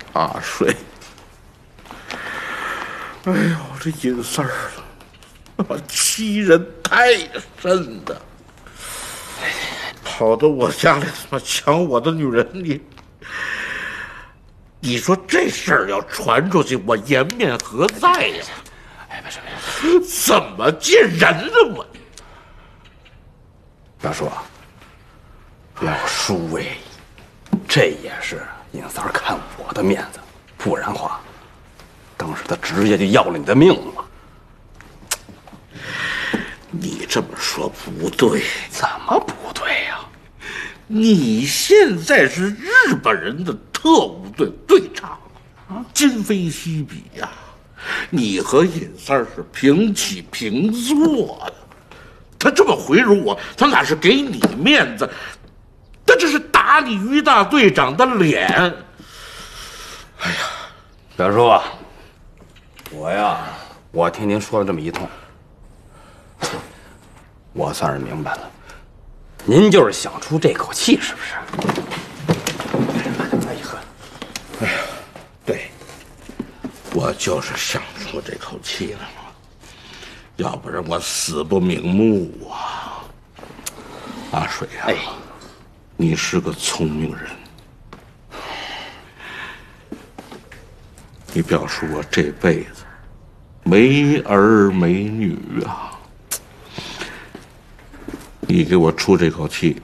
阿水，哎呦，这尹四儿，我欺人太甚了，跑到我家来他妈抢我的女人，你说这事儿要传出去，我颜面何在呀？ 哎，别说， 怎么见人了我？ 表叔啊，老叔哎，这也是尹三儿看我的面子，不然话，当时他直接就要了你的命了。 你这么说不对， 怎么不对呀？ 你现在是日本人的特务队队长，今非昔比呀！你和尹三儿是平起平坐的。他这么回辱我，他哪是给你面子，他这是打你于大队长的脸。哎呀， 表叔啊，我听您说了这么一通，我算是明白了，您就是想出这口气，是不是？ 哎呀，对，我就是想出这口气了嘛，要不然我死不瞑目啊！阿水啊， 哎， 你是个聪明人，你表叔我这辈子没儿没女啊，你给我出这口气，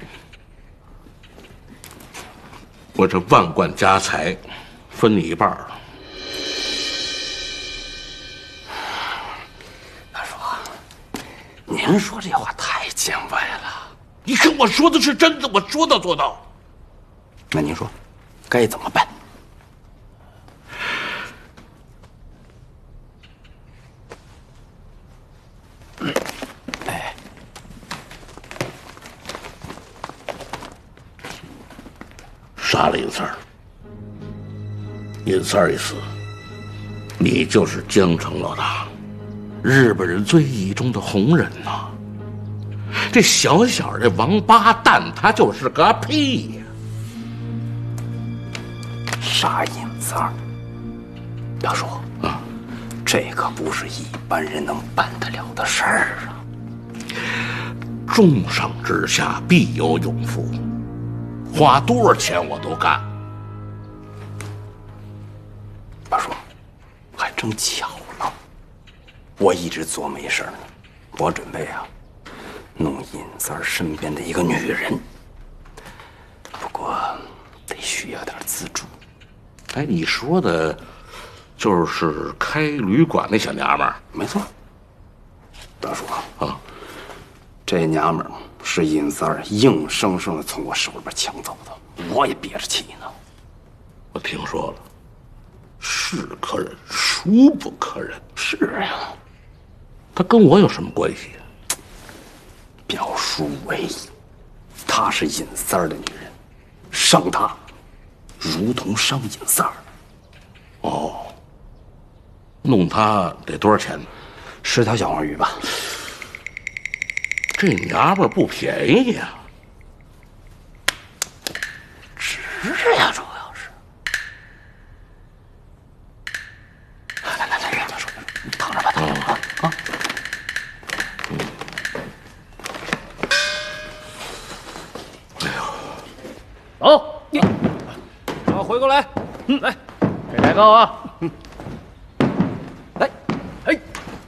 我这万贯家财分你一半儿。 大叔啊，您说这话太见外了。 你看我说的是真的，我说到做到。 那您说，该怎么办？ 杀了尹三儿，尹三儿一死，你就是江城老大，日本人最倚重的红人呐。这小小的王八蛋，他就是个屁呀！ 杀尹三儿，表叔啊，这可不是一般人能办得了的事儿啊！ 重赏之下必有勇夫，花多少钱我都干。 表叔，还真巧了，我一直琢磨一事呢，我准备啊，弄尹三儿身边的一个女人，不过得需要点资助。 哎，你说的，就是开旅馆那小娘们儿？ 没错，表叔啊，这娘们儿是尹三儿硬生生的从我手里边抢走的，我也憋着气呢。 我听说了，是可忍，孰不可忍。 是呀， 他跟我有什么关系？ 表叔为，她是尹三儿的女人，伤她，如同伤尹三儿。 哦，弄他得多少钱呢 ？10条小黄鱼吧。 这娘们儿不便宜呀， 值呀，主要是。来，表叔，你躺着吧，躺着啊。 走，然后回过来，来，这抬高啊，来，嘿，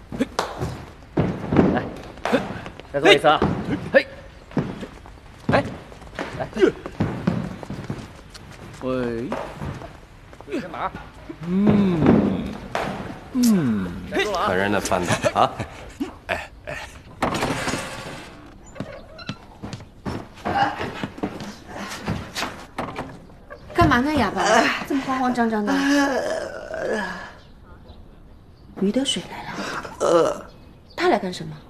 来，再做一次啊，嘿，来，喂，身板，再做了啊， 看人的范子啊。 干嘛呢，哑巴？这么慌慌张张的？于德水来了。他来干什么？